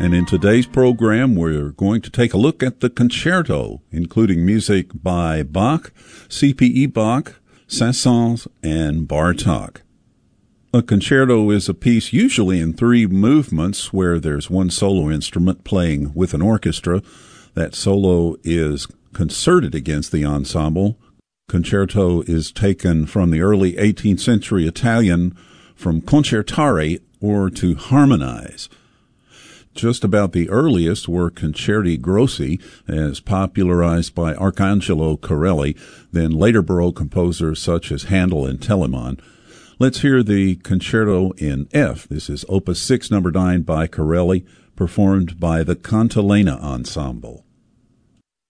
And in today's program, we're going to take a look at the concerto, including music by Bach, C.P.E. Bach, Saint-Saëns, and Bartók. A concerto is a piece usually in 3 movements where there's one solo instrument playing with an orchestra. That solo is concerted against the ensemble. Concerto is taken from the early 18th century Italian from concertare, or to harmonize. Just about the earliest were concerti grossi, as popularized by Arcangelo Corelli, then later Baroque composers such as Handel and Telemann. Let's hear the concerto in F. This is Opus 6, number 9 by Corelli, performed by the Cantilena Ensemble.